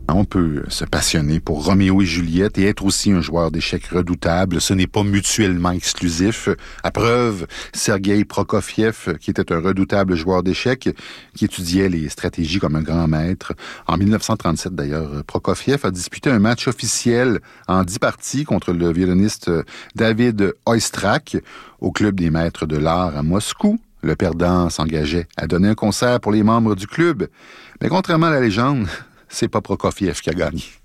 On peut se passionner pour Roméo et Juliette et être aussi un joueur d'échecs redoutable. Ce n'est pas mutuellement exclusif. À preuve, Sergueï Prokofiev, qui était un redoutable joueur d'échecs, qui étudiait les stratégies comme un grand maître. En 1937, d'ailleurs, Prokofiev a disputé un match officiel en 10 parties contre le violoniste David Oistrakh au Club des maîtres de l'art à Moscou. Le perdant s'engageait à donner un concert pour les membres du club. Mais contrairement à la légende, c'est pas Prokofiev qui a gagné.